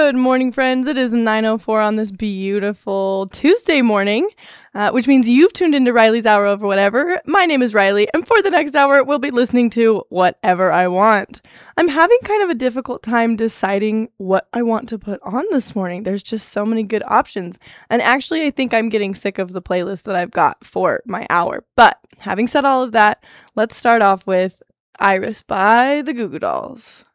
Good morning, friends. It is 9:04 on this beautiful Tuesday morning, which means you've tuned into Riley's Hour of Whatever. My name is Riley, and for the next hour, we'll be listening to Whatever I Want. I'm having kind of a difficult time deciding what I want to put on this morning. There's just so many good options, and actually, I think I'm getting sick of the playlist that I've got for my hour. But having said all of that, let's start off with Iris by the Goo Goo Dolls.